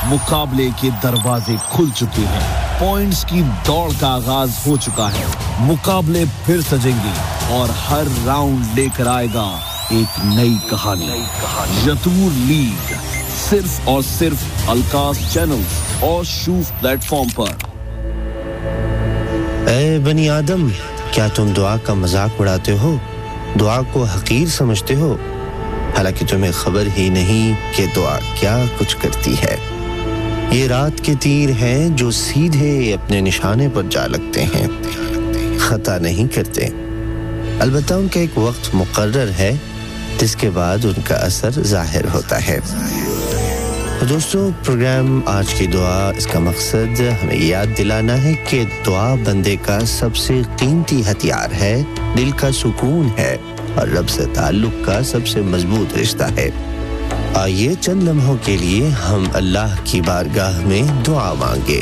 मुकाबले के दरवाजे खुल चुके हैं पॉइंट्स की दौड़ का आगाज हो चुका है मुकाबले फिर सजेंगे और हर राउंड लेकर आएगा एक नई कहानी यतूर लीग सिर्फ और सिर्फ अलकास चैनल्स और शूफ प्लेटफॉर्म पर ऐ बनी आदम क्या तुम दुआ का मजाक उड़ाते हो दुआ को हकीर समझते हो हालांकि तुम्हें खबर ही नहीं कि दुआ क्या कुछ करती है ये रात के तीर हैं जो सीधे अपने निशाने पर जा लगते हैं खता नहीं करते अलबत्ता उनका एक वक्त मुकर्रर है जिसके बाद उनका असर जाहिर होता है तो दोस्तों प्रोग्राम आज की दुआ इसका मकसद हमें याद दिलाना है कि दुआ बंदे का सबसे कीमती हथियार है दिल का सुकून है और रब से ताल्लुक का सबसे मजबूत रिश्ता है आइए चंद लम्हों के लिए हम अल्लाह की बारगाह में दुआ मांगे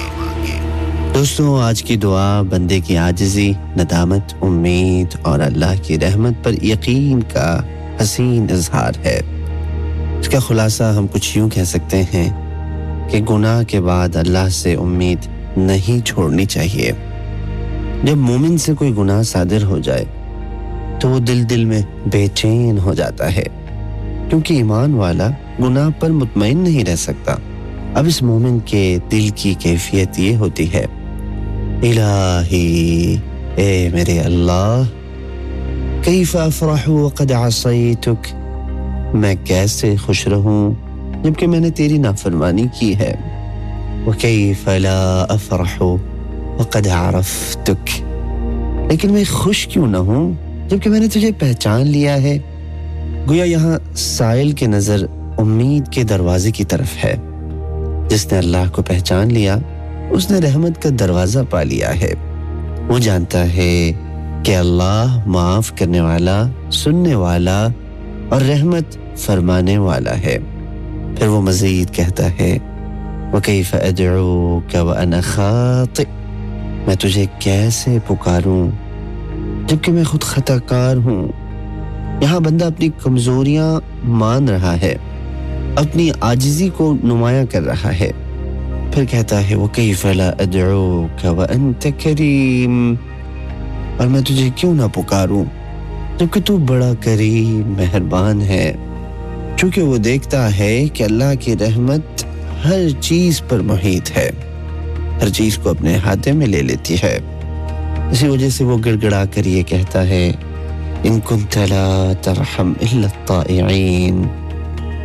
दोस्तों आज की दुआ बंदे की आजिज़ी नदामत उम्मीद और अल्लाह की रहमत पर यकीन का हसीन इज़हार है इसका खुलासा हम कुछ यूं कह सकते हैं कि गुनाह के बाद अल्लाह से उम्मीद नहीं छोड़नी चाहिए जब मोमिन से कोई गुनाह सादिर हो जाए तो वो दिल में बेचैन हो जाता है क्योंकि ईमान वाला गुनाह पर मुतमईन नहीं रह सकता अब इस मोमिन के दिल की कैफियत ये होती है इलाही ए मेरे अल्लाह कैफ अफरहु वक़द असैतुक मैं कैसे खुश रहूं जबकि मैंने तेरी नाफरमानी की है वकैफ ला अफरहु वक़द अरफ्तुक लेकिन मैं खुश क्यों ना हूं जबकि मैंने तुझे पहचान लिया है गोया यहाँ साइल की नजर उम्मीद के दरवाजे की तरफ है जिसने अल्लाह को पहचान लिया उसने रहमत का दरवाजा पा लिया है वो जानता है कि अल्लाह माफ करने वाला सुनने वाला और रहमत फरमाने वाला है फिर वो मजीद कहता है वकैफ अदऊका व अना खाति मैं तुझे कैसे पुकारूं जबकि मैं खुद खताकार हूं यहाँ बंदा अपनी कमजोरियां मान रहा है अपनी आजिज़ी को नुमायां कर रहा है फिर कहता है वो कैफ़ ला अदऊका व अंत करीम और मैं तुझे क्यों ना पुकारूं जबकि तू बड़ा करीम मेहरबान है क्योंकि वो देखता है कि अल्लाह की रहमत हर चीज पर मुहीत है हर चीज को अपने हाथे में ले लेती है इसी वजह से वो गिड़गिड़ा कर ये कहता है इन कुंत ला तरहम इल्ला ताइईन